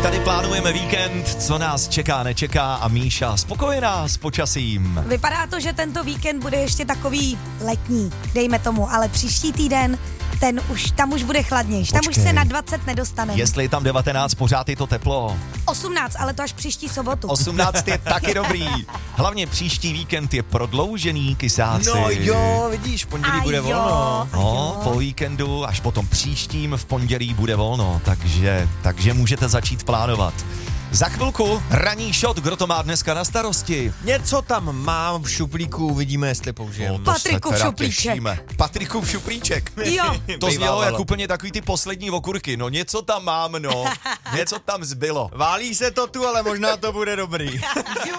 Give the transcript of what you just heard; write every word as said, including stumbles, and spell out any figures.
tady plánujeme víkend, co nás čeká, nečeká a Míša spokojená s počasím. Vypadá to, že tento víkend bude ještě takový letní, dejme tomu, ale příští týden ten už, tam už bude chladnější, tam už se na dvacet nedostane. Jestli je tam devatenáct, pořád je to teplo. osmnáct, ale to až příští sobotu. osmnáct je taky dobrý. Hlavně příští víkend je prodloužený, kysáci. No jo, vidíš, v pondělí A bude jo. volno. No, po víkendu až potom příštím v pondělí bude volno, takže, takže můžete začít plánovat. Za chvilku ranní shot, kdo to má dneska na starosti? Něco tam mám v šuplíku, uvidíme, jestli použijeme. to Patriku se teda šuplíček. těšíme. Patriku šuplíček. Jo. To znělo Bývávalo. jak úplně takový ty poslední okurky. No něco tam mám, no. Něco tam zbylo. Válí se to tu, ale možná to bude dobrý.